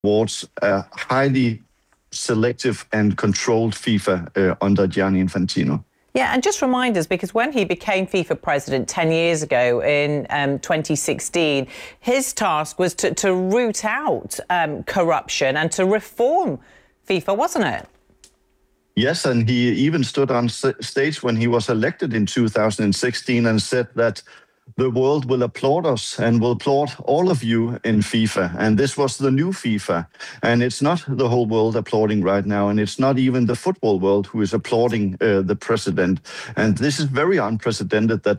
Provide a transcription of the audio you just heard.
towards a highly selective and controlled FIFA under Gianni Infantino. Yeah, and just remind us, because when he became FIFA president 10 years ago in 2016, his task was to root out corruption and to reform FIFA, wasn't it? Yes, and he even stood on stage when he was elected in 2016 and said that the world will applaud us and will applaud all of you in FIFA. And this was the new FIFA. And it's not the whole world applauding right now. And it's not even the football world who is applauding the president. And this is very unprecedented that